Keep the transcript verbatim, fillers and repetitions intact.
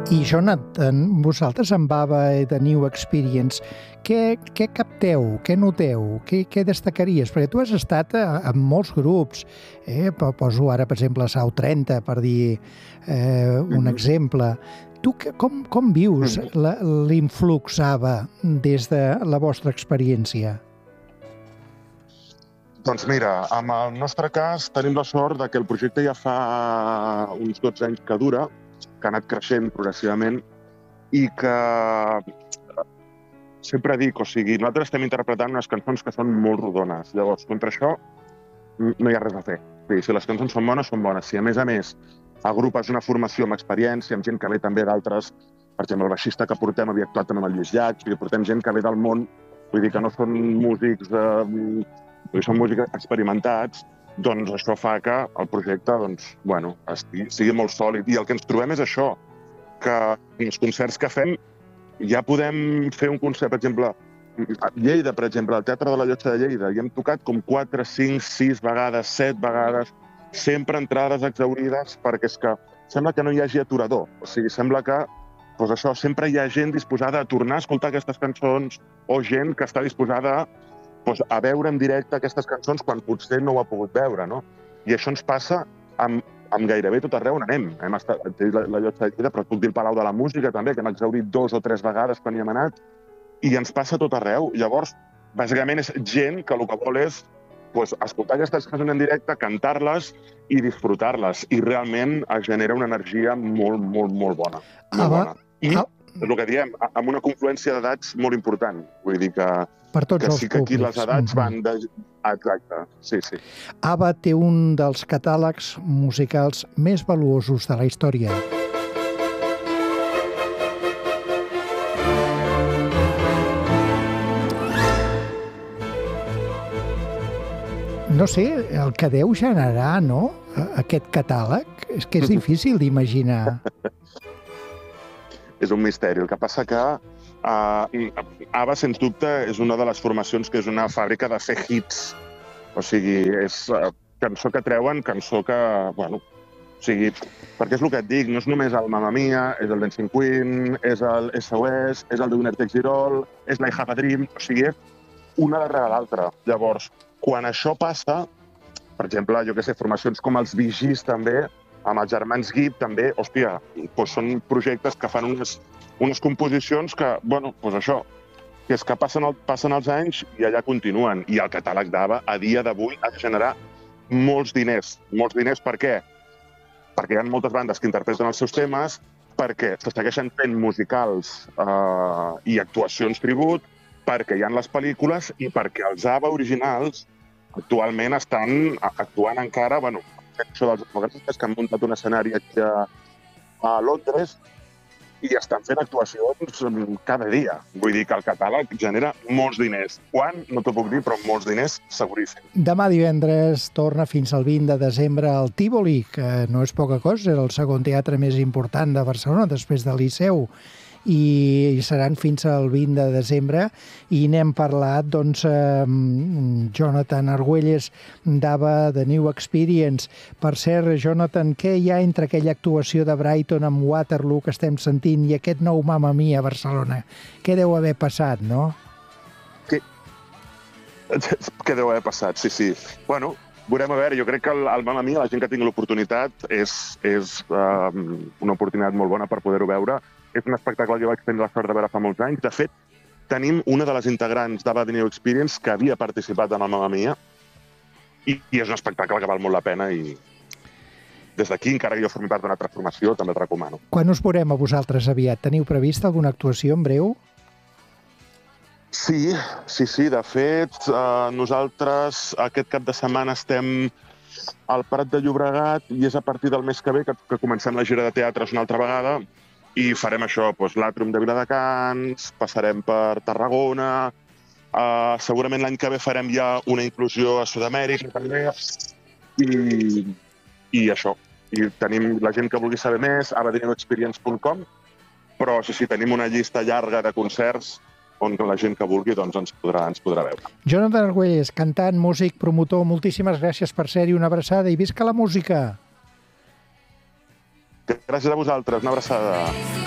I Jonathan, vosaltres amb ABBA i The New Experience, què, què capteu, què noteu, què, què destacaries? Perquè tu has estat en molts grups, eh? Poso ara, per exemple, Sau trenta, per dir eh, un mm-hmm. exemple. Tu com, com vius mm-hmm. l'influx ABBA des de la vostra experiència? Doncs mira, en el nostre cas tenim la sort de que el projecte ja fa uns dotze anys que dura, que ha anat creixent progressivament i que sempre dic, o sigui, nosaltres estem interpretant unes cançons que són molt rodones. Llavors, contra això no hi ha res a fer. Si les cançons són bones, són bones. Si a més a més agrupes una formació amb experiència, amb gent que ve també d'altres, per exemple, el baixista que portem havia actuat també amb el Lluís Llach, o sigui, portem gent que ve del món, vull dir que no són músics, eh, són músics experimentats, doncs això fa que el projecte doncs, bueno, estigui, sigui molt sòlid. I el que ens trobem és això, que en els concerts que fem ja podem fer un concert, per exemple, a Lleida, per exemple, al Teatre de la Llotja de Lleida, i hem tocat com quatre, cinc, sis vegades, set vegades, sempre entrades exaurides, perquè és que sembla que no hi hagi aturador. O sigui, sembla que doncs això, sempre hi ha gent disposada a tornar a escoltar aquestes cançons o gent que està disposada a Doncs a veure en directe aquestes cançons quan potser no ho ha pogut veure, no? I això ens passa amb, amb gairebé tot arreu on anem. Hem estat a la, la Llotja de Lleida, però puc dir el Palau de la Música també, que hem exhaurit dos o tres vegades quan hi hem anat, i ens passa tot arreu. Llavors, bàsicament és gent que el que vol és doncs, escoltar aquestes cançons en directe, cantar-les i disfrutar-les. I realment es genera una energia molt, molt, molt bona. Molt bona. I és el que diem, amb una confluència d'edats molt important. Vull dir que per tots que els sí que aquí públics. Les edats van de... Exacte, sí, sí. ABBA té un dels catàlegs musicals més valuosos de la història. No sé, el que deu generar, no?, aquest catàleg, és que és difícil d'imaginar. És un misteri. El que passa que Uh, ABBA, sens dubte, és una de les formacions que és una fàbrica de fer hits. O sigui, és uh, cançó que treuen, cançó que, bueno, o sigui, perquè és el que et dic, no és només el Mamma Mia, és el Dancing Queen, és el S O S, és el The Winner Takes It All, és I Have a Dream, o sigui, una darrere l'altra. Llavors, quan això passa, per exemple, jo que sé, formacions com els Bee Gees també, amb els germans Gibb també, hòstia, doncs són projectes que fan unes unes composicions que, bueno, doncs això, que és que passen, el, passen els anys i allà continuen. I el catàleg d'ABBA, a dia d'avui, ha de generar molts diners. Molts diners per què? Perquè hi ha moltes bandes que interpreten els seus temes, perquè se segueixen fent musicals eh, i actuacions tribut, perquè hi ha les pel·lícules i perquè els ABBA originals actualment estan actuant encara, bueno, això dels democràtics que han muntat un escenari aquí a, a Londres, i estan fent actuacions cada dia. Vull dir que el catàleg genera molts diners. Quan? No t'ho puc dir, però molts diners seguríssim. Demà divendres torna fins al vint de desembre al Tívoli, que no és poca cosa, és el segon teatre més important de Barcelona, després del Liceu, i seran fins al vint de desembre, i n'hem parlat, doncs, eh, Jonathan Argüelles d'ABBA, The New Experience. Per cert, Jonathan, què hi ha entre aquella actuació de Brighton amb Waterloo que estem sentint i aquest nou Mamma Mia a Barcelona? Què deu haver passat, no? Què, què deu haver passat, sí, sí. Bueno, veurem a veure, jo crec que el, el Mamma Mia, la gent que tingui l'oportunitat, és, és uh, una oportunitat molt bona per poder-ho veure. És un espectacle que vaig tenir la sort de veure fa molts anys. De fet, tenim una de les integrants d'ABBA The New Experience que havia participat en el Mamma Mia i, i és un espectacle que val molt la pena i des d'aquí, encara que jo formi part d'una altra formació, també el recomano. Quan us veurem a vosaltres aviat? Teniu prevista alguna actuació en breu? Sí, sí, sí. De fet, eh, nosaltres aquest cap de setmana estem al Prat de Llobregat i és a partir del mes que ve que, que comencem la gira de teatres una altra vegada. I farem això, doncs, l'Àtrium de Viladecans, passarem per Tarragona, uh, segurament l'any que ve farem ja una inclusió a Sud-amèrica, també, i, i això. I tenim la gent que vulgui saber més, abba the new experience punt com, però sí, sí, tenim una llista llarga de concerts on la gent que vulgui doncs, ens, podrà, ens podrà veure. Jonathan Argüelles, cantant, músic, promotor, moltíssimes gràcies per ser-hi, una abraçada i visca la música! Gràcies a vosaltres, una abraçada.